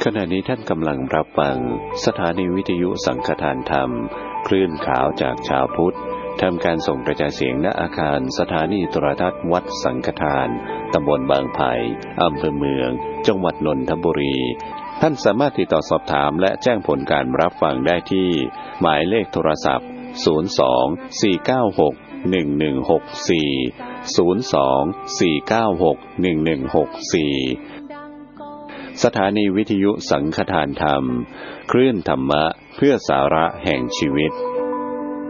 ขณะนี้ท่านกำลังรับฟังสถานีวิทยุสังฆทานธรรมคลื่นขาวจากชาวพุทธทำการส่งกระจายเสียงณอาคารสถานีโทรทัศน์วัดสังฆทานตำบลบางไผ่อำเภอเมืองจังหวัดนนทบุรีท่านสามารถติดต่อสอบถามและแจ้งผลการรับฟังได้ที่หมายเลขโทรศัพท์02-496-1164 สถานีวิทยุสังฆทานธรรมคลื่นธรรมะเพื่อสาระแห่งชีวิต